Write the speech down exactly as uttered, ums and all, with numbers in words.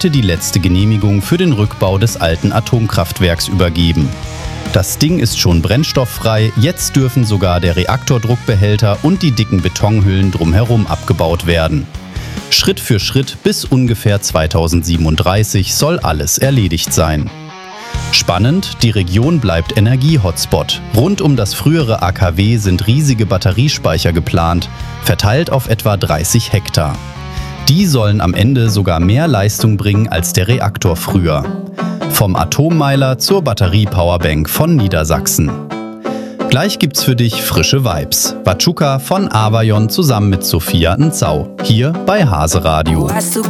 heute die letzte Genehmigung für den Rückbau des alten Atomkraftwerks übergeben. Das Ding ist schon brennstofffrei, jetzt dürfen sogar der Reaktordruckbehälter und die dicken Betonhüllen drumherum abgebaut werden. Schritt für Schritt bis ungefähr zweitausendsiebenunddreißig soll alles erledigt sein. Spannend, die Region bleibt Energie-Hotspot. Rund um das frühere A K W sind riesige Batteriespeicher geplant, verteilt auf etwa dreißig Hektar. Die sollen am Ende sogar mehr Leistung bringen als der Reaktor früher. Vom Atommeiler zur Batterie-Powerbank von Niedersachsen. Gleich gibt's für dich frische Vibes. Batschuka von Avayon zusammen mit Sophia Nzau. Hier bei Hase Radio. Wo hast du